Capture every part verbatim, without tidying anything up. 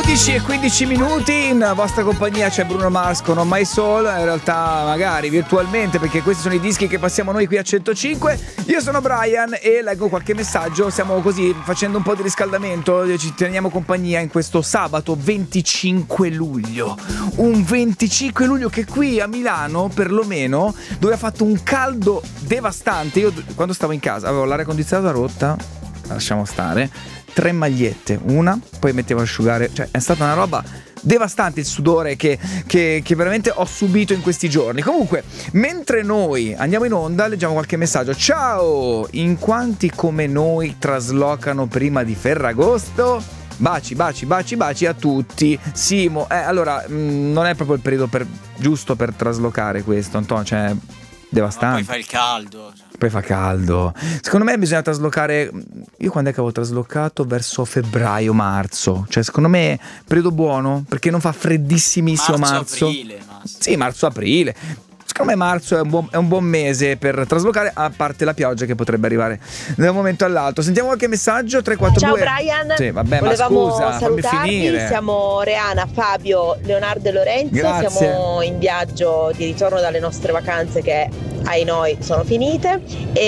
undici e quindici minuti, in vostra compagnia c'è Bruno Mars con On My Soul, in realtà magari virtualmente, perché questi sono i dischi che passiamo noi qui a centocinque. Io sono Brian e leggo qualche messaggio, stiamo così facendo un po' di riscaldamento, ci teniamo compagnia in questo sabato venticinque luglio. Un venticinque luglio che qui a Milano, perlomeno, dove ha fatto un caldo devastante. Io quando stavo in casa avevo l'aria condizionata rotta, lasciamo stare, tre magliette, una, poi mettevo a asciugare, cioè è stata una roba devastante il sudore che, che, che veramente ho subito in questi giorni. Comunque, mentre noi andiamo in onda, leggiamo qualche messaggio. Ciao! In quanti come noi traslocano prima di Ferragosto? Baci, baci, baci, baci a tutti. Simo, eh, allora, mh, non è proprio il periodo per, giusto per traslocare questo, Antonio, cioè devastante. Ma poi fa il caldo. Poi fa caldo. Secondo me bisogna traslocare. Io quando è che avevo traslocato? Verso febbraio-marzo. Cioè secondo me periodo buono, perché non fa freddissimissimo marzo. Marzo, aprile. Marzo. Sì, marzo-aprile. Secondo me marzo è un, buon, è un buon mese per traslocare, a parte la pioggia che potrebbe arrivare da un momento all'altro. Sentiamo qualche messaggio. Tre quattro due. Ciao Brian. Sì, vabbè, volevamo ma scusa, fammi salutarvi. finire. Siamo Reana, Fabio, Leonardo e Lorenzo. Grazie. Siamo in viaggio di ritorno dalle nostre vacanze che ai noi sono finite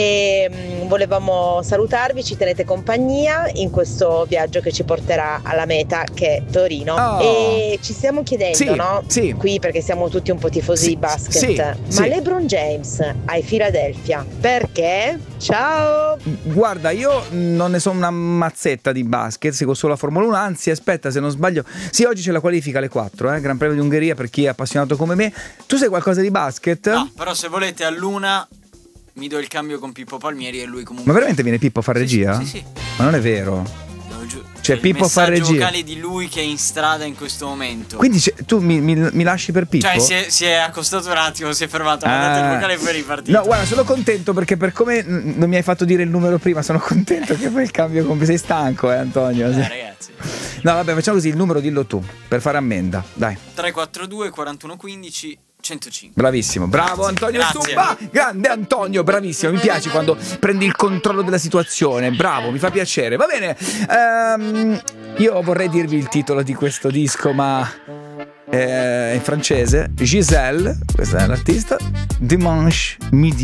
e mh, volevamo salutarvi, ci tenete compagnia in questo viaggio che ci porterà alla meta, che è Torino. Oh. E ci stiamo chiedendo, Sì, no? sì. Qui perché siamo tutti un po' tifosi Sì, di basket, sì, ma sì. LeBron James ai Philadelphia perché? Ciao! Guarda, io non ne so una mazzetta di basket, seguo solo la Formula uno, anzi aspetta se non sbaglio, sì, oggi c'è la qualifica alle quattro, eh? Gran Premio di Ungheria per chi è appassionato come me. Tu sai qualcosa di basket? No, però se volete all'una mi do il cambio con Pippo Palmieri e lui comunque. Ma veramente viene Pippo a fare Sì, regia? Sì, sì. Ma non è vero. Lo giu- Cioè, il Pippo fa messaggio regia. vocale di lui che è in strada in questo momento. Quindi c'è- tu mi, mi- mi lasci per Pippo? Cioè si è, si è accostato un attimo, si è fermato, ha mandato Ah. il vocale e poi è ripartito. No, guarda, sono contento perché per come n- non mi hai fatto dire il numero prima, sono contento che poi il cambio con... Sei stanco, eh Antonio? Eh, Sì. ragazzi. No, vabbè, facciamo così, il numero dillo tu, per fare ammenda, dai. tre quattro due quarantuno quindici centocinque. Bravissimo, bravo Antonio Grazie. Stuppa, grande Antonio, bravissimo, mi piace quando prendi il controllo della situazione, bravo, mi fa piacere. Va bene, ehm, io vorrei dirvi il titolo di questo disco, ma è in francese. Giselle, questa è l'artista. Dimanche midi.